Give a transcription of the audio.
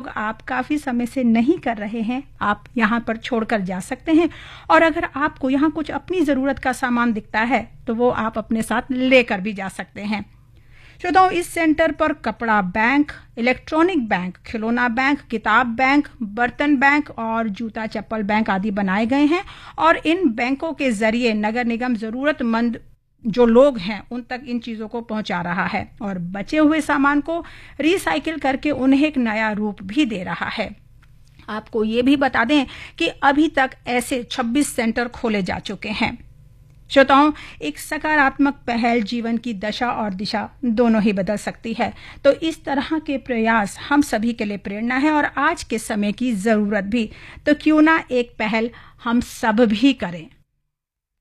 उपयोग आप काफ़ी समय से नहीं कर रहे हैं, आप यहाँ पर छोड़कर जा सकते हैं। और अगर आपको यहाँ कुछ अपनी ज़रूरत का सामान दिखता है तो वो आप अपने साथ लेकर भी जा सकते हैं। श्रोताओं, इस सेंटर पर कपड़ा बैंक, इलेक्ट्रॉनिक बैंक, खिलौना बैंक, किताब बैंक, बर्तन बैंक और जूता चप्पल बैंक आदि बनाए गए हैं। और इन बैंकों के जरिए नगर निगम ज़रूरतमंद जो लोग हैं उन तक इन चीज़ों को पहुंचा रहा है और बचे हुए सामान को रिसाइकिल करके उन्हें एक नया रूप भी दे रहा है। आपको ये भी बता दें कि अभी तक ऐसे 26 सेंटर खोले जा चुके हैं। श्रोताओं, एक सकारात्मक पहल जीवन की दशा और दिशा दोनों ही बदल सकती है। तो इस तरह के प्रयास हम सभी के लिए प्रेरणा है और आज के समय की ज़रूरत भी। तो क्यों ना एक पहल हम सब भी करें।